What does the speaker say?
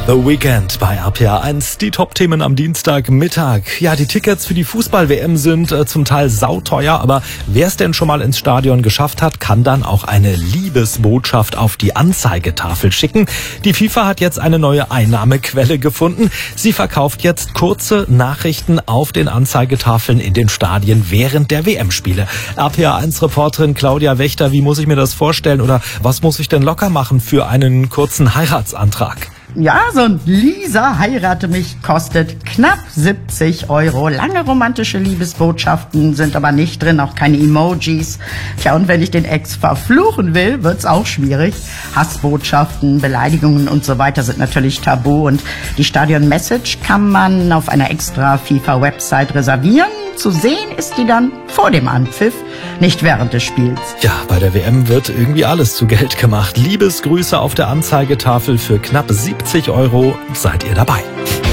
The Weekend bei RPA 1, die Top-Themen am Dienstagmittag. Ja, die Tickets für die Fußball-WM sind zum Teil sauteuer, aber wer es denn schon mal ins Stadion geschafft hat, kann dann auch eine Liebesbotschaft auf die Anzeigetafel schicken. Die FIFA hat jetzt eine neue Einnahmequelle gefunden. Sie verkauft jetzt kurze Nachrichten auf den Anzeigetafeln in den Stadien während der WM-Spiele. RPA 1-Reporterin Claudia Wächter, wie muss ich mir das vorstellen oder was muss ich denn locker machen für einen kurzen Heiratsantrag? Ja, so ein Lisa heirate mich kostet knapp 70 €. Lange romantische Liebesbotschaften sind aber nicht drin, auch keine Emojis. Tja, und wenn ich den Ex verfluchen will, wird's auch schwierig. Hassbotschaften, Beleidigungen und so weiter sind natürlich tabu. Und die Stadion-Message kann man auf einer extra FIFA-Website reservieren. Zu sehen ist die dann vor dem Anpfiff, nicht während des Spiels. Ja, bei der WM wird irgendwie alles zu Geld gemacht. Liebesgrüße auf der Anzeigetafel für knapp 70 €. Seid ihr dabei?